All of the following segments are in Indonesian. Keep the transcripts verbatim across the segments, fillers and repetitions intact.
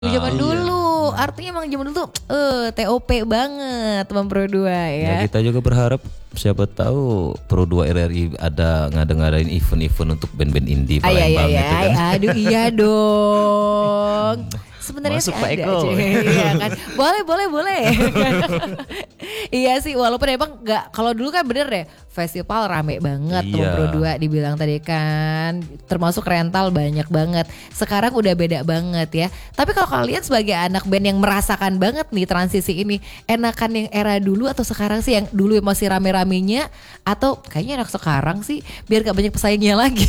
Zaman Ah, dulu, artinya emang zaman dulu tuh eh T O P banget Teman Pro dua Ya ya. kita juga berharap siapa tahu Pro dua R R I ada ngada-ngadain event-event untuk band-band indie Ay, ay, Palembang ay, itu ay, kan. aduh iya dong. Sebenarnya Masuk sih Pak ada, Eko. cuy. Iya kan. Boleh, boleh, boleh. Iya sih, walaupun emang nggak. Kalau dulu kan bener deh, festival rame banget Teman Iya. Pro dua dibilang tadi kan. Termasuk rental banyak banget. Sekarang udah beda banget ya. Tapi kalau kalian sebagai anak band yang merasakan banget nih transisi ini, enakan yang era dulu atau sekarang sih, yang dulu masih rame-ramenya, atau kayaknya enak sekarang sih biar gak banyak pesaingnya lagi.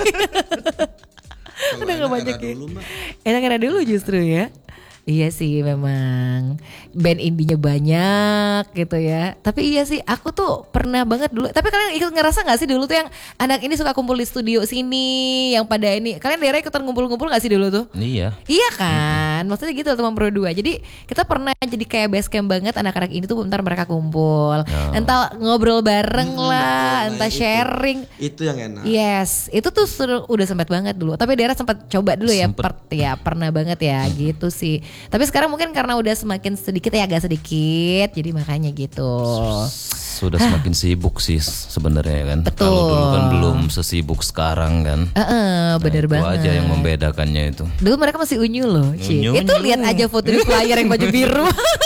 Kalau Udah gak enak banyak era ya. dulu mah. Enak era dulu justru ya. Iya sih memang band indinya banyak gitu ya. Tapi iya sih aku tuh pernah banget dulu. Tapi kalian ikut ngerasa gak sih dulu tuh yang anak ini suka kumpul di studio sini, yang pada ini. Kalian daerah ikutan ngumpul-ngumpul gak sih dulu tuh? Iya. Iya kan, maksudnya gitu Teman Pro dua. Jadi kita pernah jadi kayak base camp banget anak-anak ini tuh bentar mereka kumpul. Oh. Entah ngobrol bareng Hmm, lah, betul. Nah, entah itu. sharing. Itu yang enak. Yes, itu tuh seru, udah sempat banget dulu. Tapi daerah sempat coba dulu ya, Sempet. per, ya pernah banget ya gitu sih. Tapi sekarang mungkin karena udah semakin sedikit ya, agak sedikit, jadi makanya gitu. Sudah semakin sibuk sih sebenarnya kan. Betul. Kalau dulu kan belum sesibuk sekarang kan. Heeh, bener Itu banget. aja yang membedakannya itu. Dulu mereka masih unyu loh, Ci. Unyu, Itu unyu. lihat aja foto di flyer yang baju biru.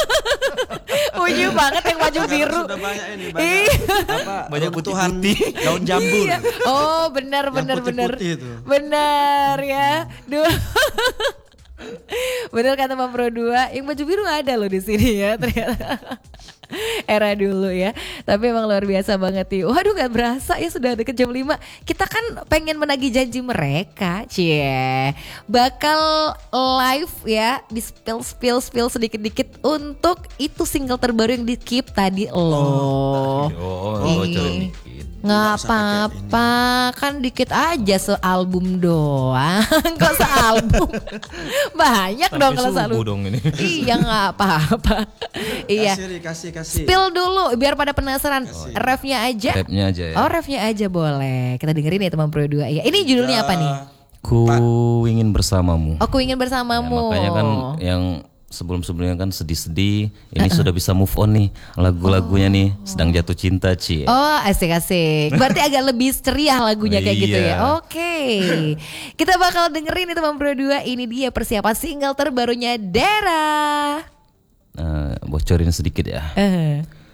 Unyu banget yang baju Sekarang biru. sudah banyak ini, Iya. banyak apa? Banyak runtuhan putih-putih. daun jambul. Iya. Oh, benar Yang benar benar. putih-putih itu. Benar ya. Dulu bener kata Teman Pro dua, yang baju biru ada loh di sini ya ternyata. Era dulu ya. Tapi emang luar biasa banget nih. Waduh gak berasa ya sudah deket jam lima. Kita kan pengen menagih janji mereka, cie. Bakal live ya, di spill spill spill sedikit-dikit untuk itu single terbaru yang di Keep tadi loh. Oh, Ih. coba dikit. Nggak apa-apa, kan dikit aja sealbum doang. Kok sealbum? Banyak dong kalau subuh sealbum. dong ini. Iya nggak apa-apa. Iya. Kasih, Ri, kasih, kasih. Spill dulu biar pada penasaran. Refnya aja. Rapnya aja ya. Oh refnya aja boleh. Kita dengerin ya Teman Pro dua ya. Ini judulnya apa nih? Ku ingin bersamamu. Aku ingin Ya, bersamamu. makanya kan yang sebelum-sebelumnya kan sedih-sedih, ini sudah bisa move on nih lagu-lagunya nih, sedang jatuh cinta Ci. Oh asik-asik. Berarti agak lebih ceria lagunya kayak gitu ya. Iya. Oke. Kita bakal dengerin itu Teman Pro dua. Ini dia persiapan single terbarunya Dera. Nah, bocorin sedikit ya. Eh.